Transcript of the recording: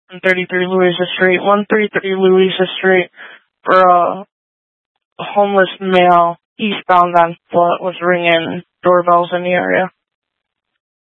133 Louisa Street. 133 Louisa Street for a homeless male eastbound on foot was ringing doorbells in the area.